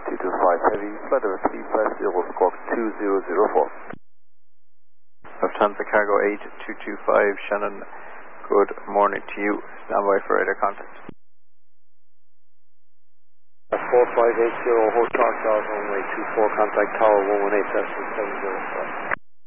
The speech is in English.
225 Heavy, flight of speed flight 0 squawk 2004. Lufthansa Cargo 8225 Shannon, good morning to you. Stand by for radar contact. 4580 Hotel Charles runway 24, contact tower 118.704.